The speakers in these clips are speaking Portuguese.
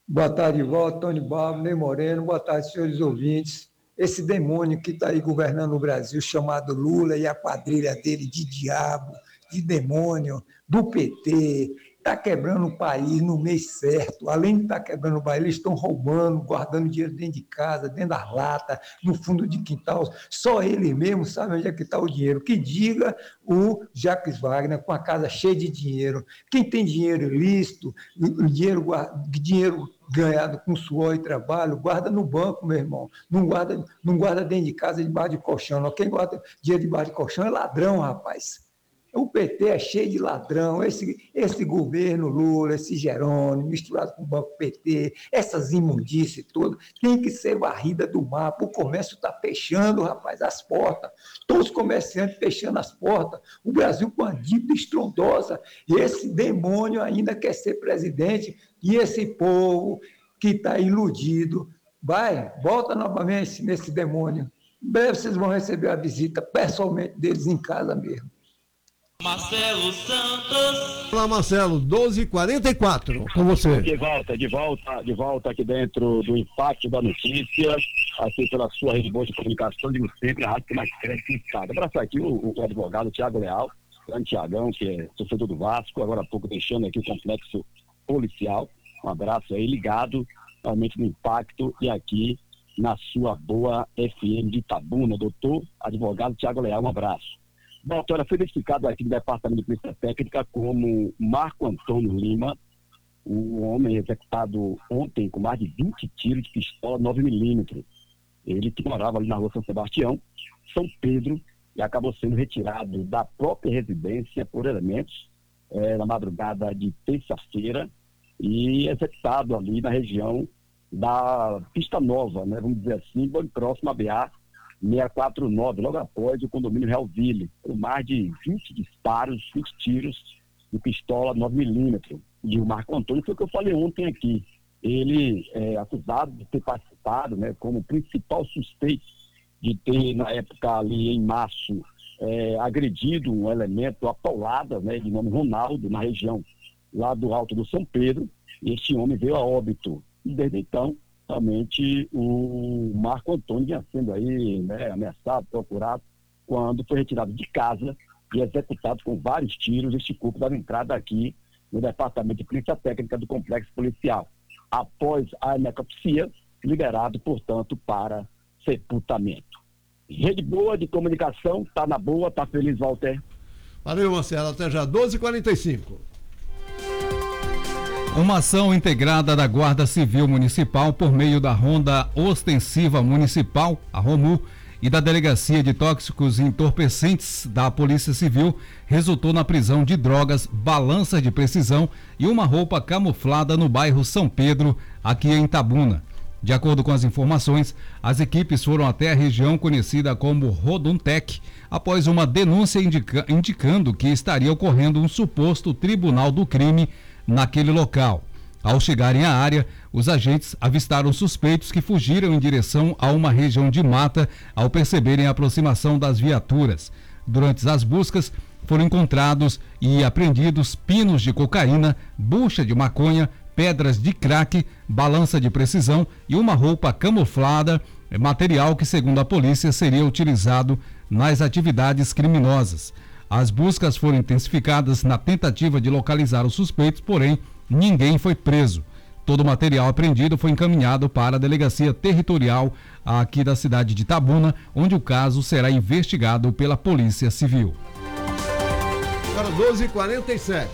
Boa tarde, Walter, Tony Barbo, Ney Moreno, boa tarde, senhores ouvintes. Esse demônio que está aí governando o Brasil, chamado Lula, e a quadrilha dele de diabo, de demônio, do PT, está quebrando o país no mês certo. Além de estar quebrando o país, eles estão roubando, guardando dinheiro dentro de casa, dentro das latas, no fundo de quintal. Só ele mesmo sabe onde é que está o dinheiro. Que diga o Jacques Wagner, com a casa cheia de dinheiro. Quem tem dinheiro ilícito, dinheiro ganhado com suor e trabalho, guarda no banco, meu irmão. Não guarda dentro de casa, debaixo de colchão. Não. Quem guarda dinheiro debaixo de colchão é ladrão, rapaz. O PT é cheio de ladrão, esse governo Lula, esse Jerônimo, misturado com o Banco PT, essas imundícies todas, tem que ser varrida do mapa. O comércio está fechando, rapaz, as portas. Todos os comerciantes fechando as portas. O Brasil com a dívida estrondosa. E esse demônio ainda quer ser presidente. E esse povo que está iludido, volta novamente nesse demônio. Em breve vocês vão receber a visita pessoalmente deles em casa mesmo. Marcelo Santos. Olá, Marcelo, 12h44, com você. De volta aqui dentro do Impacto da Notícia, aqui pela sua rede boa de comunicação, digo sempre, a rádio que mais cresce em estado. Abraço aqui o advogado Tiago Leal, grande Tiagão, que é torcedor do Vasco, agora há pouco deixando aqui o complexo policial. Um abraço aí, ligado realmente no Impacto e aqui na sua boa FM de Itabuna, doutor advogado Tiago Leal, um abraço. Bom, olha, foi identificado aqui no Departamento de Polícia Técnica como Marco Antônio Lima, o homem executado ontem com mais de 20 tiros de pistola 9mm. Ele que morava ali na rua São Sebastião, São Pedro, e acabou sendo retirado da própria residência por elementos na madrugada de terça-feira e executado ali na região da Pista Nova, né, vamos dizer assim, bem próximo a BA 649, logo após o condomínio Realville, com mais de 20 disparos, 20 tiros de pistola 9mm. E o Marco Antônio foi o que eu falei ontem aqui. Ele é acusado de ter participado, né, como principal suspeito de ter, na época ali em março, agredido um elemento, a paulada, né, de nome Ronaldo, na região lá do Alto do São Pedro, e este homem veio a óbito. E desde então, realmente o Marco Antônio vinha sendo aí, né, ameaçado, procurado, quando foi retirado de casa e executado com vários tiros. Este corpo dava entrada aqui no Departamento de Polícia Técnica do Complexo Policial. Após a necropsia, liberado, portanto, para sepultamento. Rede boa de comunicação, tá na boa, tá feliz, Walter? Valeu, Marcelo, até já, 12h45. Uma ação integrada da Guarda Civil Municipal por meio da Ronda Ostensiva Municipal, a ROMU, e da Delegacia de Tóxicos e Entorpecentes da Polícia Civil resultou na prisão de drogas, balança de precisão e uma roupa camuflada no bairro São Pedro, aqui em Itabuna. De acordo com as informações, as equipes foram até a região conhecida como Roduntec, após uma denúncia indicando que estaria ocorrendo um suposto tribunal do crime naquele local. Ao chegarem à área, os agentes avistaram suspeitos que fugiram em direção a uma região de mata ao perceberem a aproximação das viaturas. Durante as buscas, foram encontrados e apreendidos pinos de cocaína, bucha de maconha, pedras de crack, balança de precisão e uma roupa camuflada, material que, segundo a polícia, seria utilizado nas atividades criminosas. As buscas foram intensificadas na tentativa de localizar os suspeitos, porém, ninguém foi preso. Todo o material apreendido foi encaminhado para a Delegacia Territorial aqui da cidade de Itabuna, onde o caso será investigado pela Polícia Civil. Agora 12h47.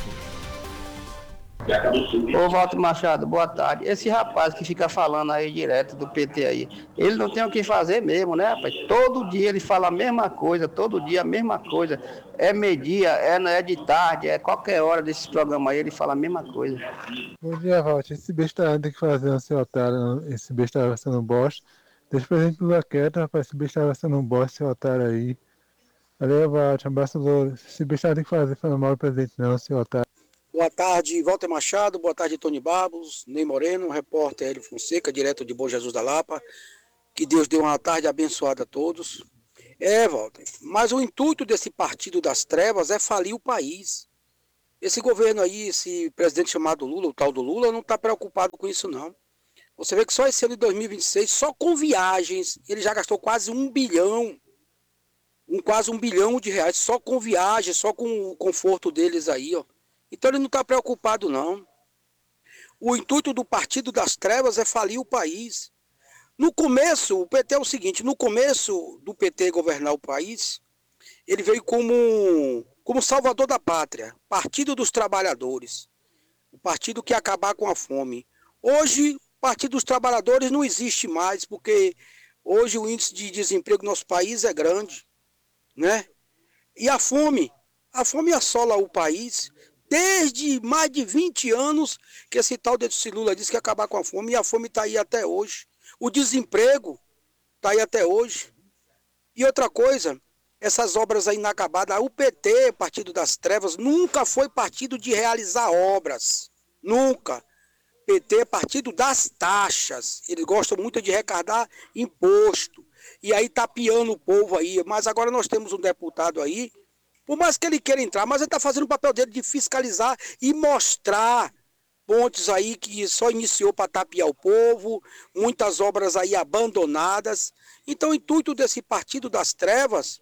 Ô Walter Machado, boa tarde. Esse rapaz que fica falando aí direto do PT aí, ele não tem o que fazer mesmo, né, rapaz? Todo dia ele fala a mesma coisa, todo dia a mesma coisa. É meio-dia, é de tarde, é qualquer hora desses programas aí, ele fala a mesma coisa. Bom dia, Walter. Esse besta tem que fazer um seu otário, esse besta vai sendo um bosta. Deixa o presidente Lula quieto, rapaz, esse besta vai sendo um bosta, seu otário aí. Valeu, Walter, abraço. Esse besta tem que fazer falando mal do presidente não, seu otário. Boa tarde, Walter Machado, boa tarde, Tony Barbos, Ney Moreno, repórter Hélio Fonseca, direto de Bom Jesus da Lapa. Que Deus dê uma tarde abençoada a todos. Walter, mas o intuito desse partido das trevas é falir o país. Esse governo aí, esse presidente chamado Lula, o tal do Lula, não está preocupado com isso não. Você vê que só esse ano de 2026, só com viagens, ele já gastou quase R$ 1 bilhão. Quase R$ 1 bilhão só com viagem, só com o conforto deles aí, ó. Então ele não está preocupado, não. O intuito do Partido das Trevas é falir o país. No começo, o PT é o seguinte, no começo do PT governar o país, ele veio como salvador da pátria, Partido dos Trabalhadores, o partido que ia acabar com a fome. Hoje, o Partido dos Trabalhadores não existe mais, porque hoje o índice de desemprego no nosso país é grande, né? E a fome assola o país desde mais de 20 anos que esse tal de Lula disse que ia acabar com a fome, e a fome está aí até hoje. O desemprego está aí até hoje. E outra coisa, essas obras aí inacabadas, o PT, Partido das Trevas, nunca foi partido de realizar obras. Nunca. PT é partido das taxas. Eles gostam muito de arrecadar imposto. E aí tapeando o povo aí. Mas agora nós temos um deputado aí, por mais que ele queira entrar, mas ele está fazendo o papel dele de fiscalizar e mostrar pontes aí que só iniciou para tapear o povo, muitas obras aí abandonadas. Então o intuito desse Partido das Trevas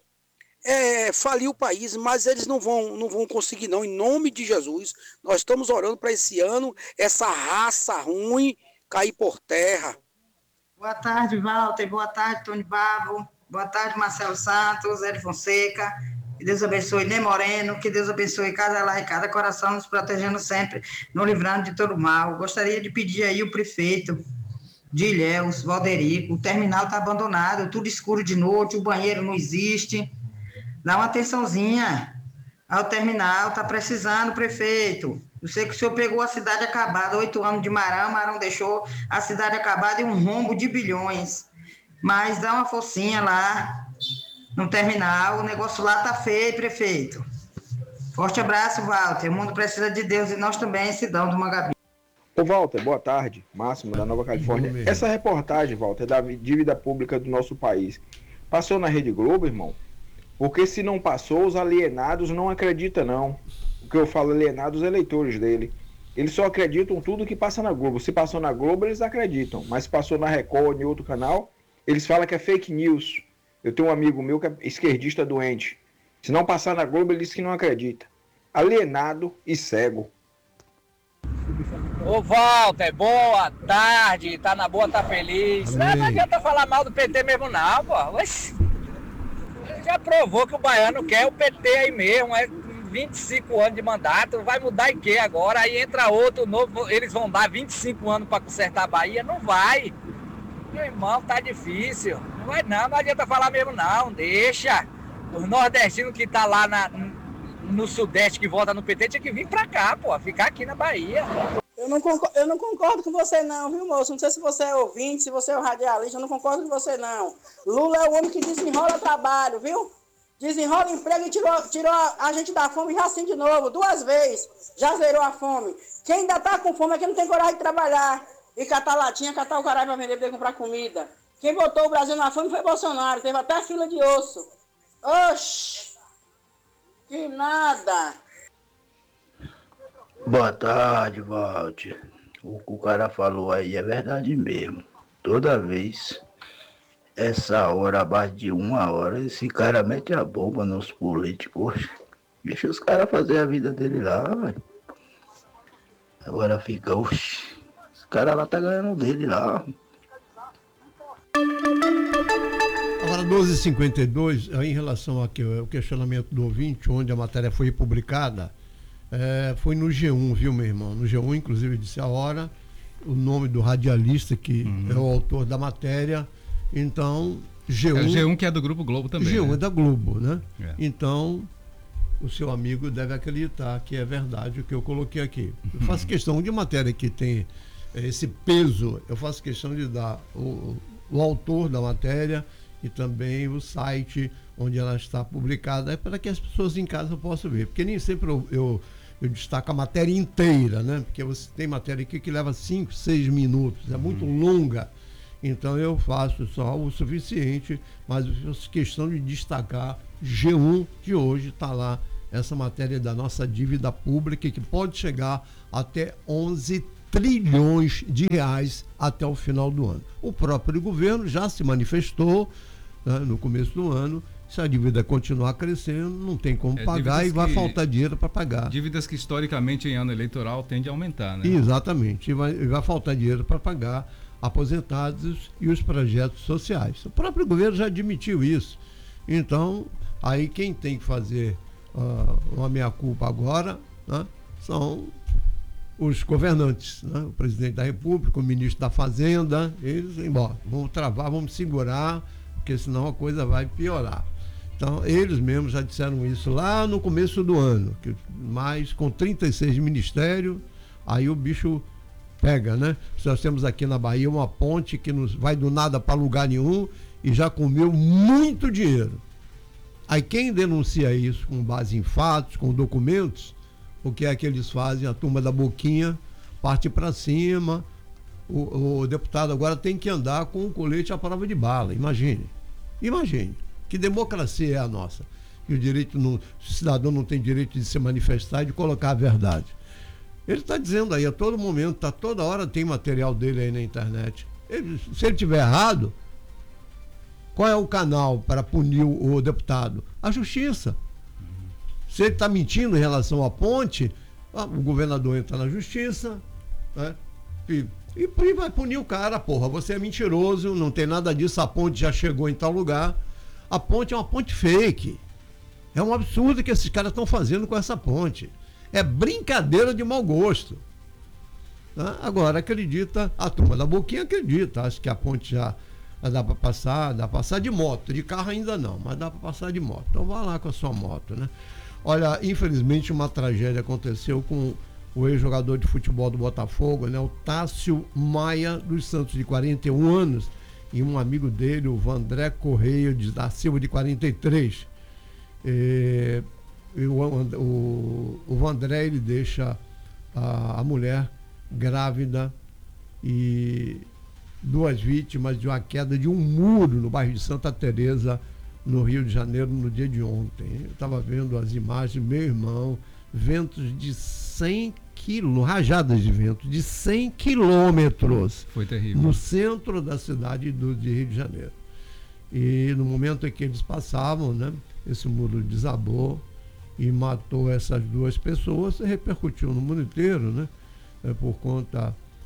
é falir o país, mas eles não vão conseguir não, em nome de Jesus. Nós estamos orando para esse ano, essa raça ruim cair por terra. Boa tarde, Walter. Boa tarde, Tony Babo. Boa tarde, Marcelo Santos, Hélio Fonseca. Que Deus abençoe Ney Moreno, que Deus abençoe cada lar e cada coração, nos protegendo sempre, nos livrando de todo mal. Gostaria de pedir aí o prefeito de Ilhéus, Valderico, o terminal está abandonado, tudo escuro de noite, o banheiro não existe. Dá uma atençãozinha ao terminal, está precisando, prefeito. Eu sei que o senhor pegou a cidade acabada, 8 anos de Marão deixou a cidade acabada e um rombo de bilhões. Mas dá uma forcinha lá no terminal, o negócio lá tá feio, prefeito. Forte abraço, Walter. O mundo precisa de Deus e nós também, Sidão do Mangabi. Ô Walter, boa tarde. Máximo, da Nova Califórnia. Essa reportagem, Walter, da dívida pública do nosso país, passou na Rede Globo, irmão? Porque se não passou, os alienados não acreditam, não. O que eu falo, alienados, eleitores dele. Eles só acreditam tudo que passa na Globo. Se passou na Globo, eles acreditam. Mas se passou na Record ou em outro canal, eles falam que é fake news. Eu tenho um amigo meu que é esquerdista doente. Se não passar na Globo, ele diz que não acredita. Alienado e cego. Ô Walter, boa tarde. Tá na boa, tá feliz. Não adianta falar mal do PT mesmo não, pô. Já provou que o baiano quer o PT aí mesmo. É 25 anos de mandato. Vai mudar em quê agora? Aí entra outro novo. Eles vão dar 25 anos para consertar a Bahia? Não vai. Meu irmão, tá difícil. Não vai não adianta falar mesmo não, deixa. Os nordestinos que tá lá no Sudeste, que vota no PT, tinha que vir pra cá, pô, ficar aqui na Bahia. Eu não concordo com você não, viu, moço? Não sei se você é ouvinte, se você é um radialista, eu não concordo com você não. Lula é o homem que desenrola trabalho, viu? Desenrola emprego e tirou a gente da fome já assim de novo, 2 vezes. Já zerou a fome. Quem ainda tá com fome é quem não tem coragem de trabalhar. E catar latinha, catar o caralho pra vender, pra comprar comida. Quem botou o Brasil na fome foi Bolsonaro, teve até fila de osso. Oxi! Que nada! Boa tarde, Walter. O que o cara falou aí é verdade mesmo. Toda vez, essa hora, abaixo de 1 hora, esse cara mete a bomba nos políticos. Deixa os caras fazer a vida dele lá, velho. Agora fica, oxi. O cara lá tá ganhando dele lá. Agora, 12h52, em relação ao questionamento do ouvinte, onde a matéria foi publicada, foi no G1, viu, meu irmão? No G1, inclusive, disse a hora, o nome do radialista que é o autor da matéria. Então, G1... É o G1 que é do Grupo Globo também. G1 né? é da Globo, né? É. Então, o seu amigo deve acreditar que é verdade o que eu coloquei aqui. Eu faço questão de matéria que tem esse peso, eu faço questão de dar o autor da matéria e também o site onde ela está publicada, para que as pessoas em casa possam ver, porque nem sempre eu destaco a matéria inteira, né? Porque você tem matéria aqui que leva 5, 6 minutos, é muito longa, então eu faço só o suficiente, mas eu faço questão de destacar. G1 de hoje está lá essa matéria da nossa dívida pública, que pode chegar até 11 trilhões de reais até o final do ano. O próprio governo já se manifestou, né, no começo do ano. Se a dívida continuar crescendo, não tem como pagar e vai faltar dinheiro para pagar. Dívidas que historicamente em ano eleitoral tendem a aumentar, né? Exatamente. E vai faltar dinheiro para pagar aposentados e os projetos sociais. O próprio governo já admitiu isso. Então, aí quem tem que fazer uma meia-culpa agora, né, são os governantes, né? O presidente da República, o ministro da Fazenda, eles, embora, vamos travar, vamos segurar, porque senão a coisa vai piorar. Então, eles mesmos já disseram isso lá no começo do ano, mas com 36 ministérios, aí o bicho pega, né? Nós temos aqui na Bahia uma ponte que não vai do nada para lugar nenhum e já comeu muito dinheiro. Aí quem denuncia isso com base em fatos, com documentos, o que é que eles fazem? A turma da boquinha parte para cima, o deputado agora tem que andar com o colete à prova de bala, imagine. Que democracia é a nossa? Que o cidadão não tem direito de se manifestar e de colocar a verdade. Ele está dizendo aí a todo momento, toda hora tem material dele aí na internet. Se ele tiver errado, qual é o canal para punir o deputado? A justiça. Se ele está mentindo em relação à ponte, o governador entra na justiça, né? E vai punir o cara, porra. Você é mentiroso, não tem nada disso, a ponte já chegou em tal lugar. A ponte é uma ponte fake. É um absurdo que esses caras estão fazendo com essa ponte. É brincadeira de mau gosto. Tá? Agora acredita, a turma da boquinha acredita, acho que a ponte já dá para passar de moto, de carro ainda não, mas dá para passar de moto. Então vá lá com a sua moto, né? Olha, infelizmente uma tragédia aconteceu com o ex-jogador de futebol do Botafogo, né? O Tássio Maia dos Santos, de 41 anos, e um amigo dele, o Vandré Correia da Silva, de 43. O Vandré, ele deixa a mulher grávida e 2 vítimas de uma queda de um muro no bairro de Santa Teresa, no Rio de Janeiro, no dia de ontem. Eu estava vendo as imagens, meu irmão, ventos de 100 rajadas de vento de 100 quilômetros. Foi terrível. No centro da cidade de Rio de Janeiro. E no momento em que eles passavam, né, esse muro desabou e matou essas 2 pessoas, e repercutiu no mundo inteiro, né, por conta